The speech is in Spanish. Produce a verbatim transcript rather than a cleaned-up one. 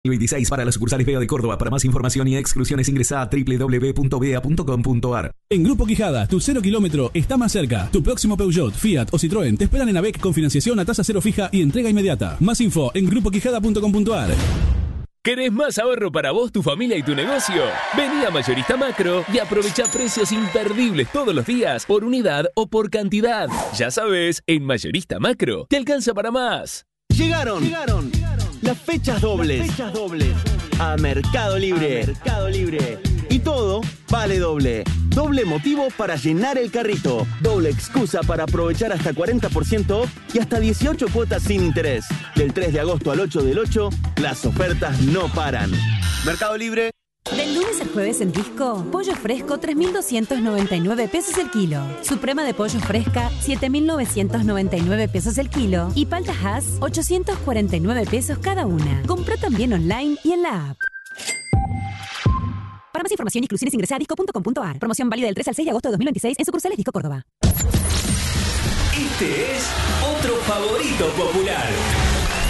veintiséis para las sucursales B E A de Córdoba. Para más información y exclusiones ingresa a doble u doble u doble u punto b e a punto com punto a r. En Grupo Quijada, tu cero kilómetro está más cerca. Tu próximo Peugeot, Fiat o Citroën te esperan en A B E C con financiación a tasa cero fija y entrega inmediata. Más info en grupo quijada punto com punto a r. ¿Querés más ahorro para vos, tu familia y tu negocio? Vení a Mayorista Macro y aprovecha precios imperdibles todos los días por unidad o por cantidad. Ya sabes, en Mayorista Macro te alcanza para más. Llegaron, llegaron, las fechas dobles, las fechas dobles a Mercado Libre. A Mercado Libre. Y todo vale doble. Doble motivo para llenar el carrito. Doble excusa para aprovechar hasta cuarenta por ciento off y hasta dieciocho cuotas sin interés. Del tres de agosto al ocho del ocho, las ofertas no paran. Mercado Libre. Del lunes al jueves en Disco, pollo fresco tres mil doscientos noventa y nueve pesos el kilo. Suprema de pollo fresca siete mil novecientos noventa y nueve pesos el kilo. Y palta Hass ochocientos cuarenta y nueve pesos cada una. Compra también online y en la app. Para más información y exclusiones ingresa a disco punto com punto a r. Promoción válida del tres al seis de agosto de dos mil veintiséis en sucursales Disco Córdoba. Este es otro favorito popular.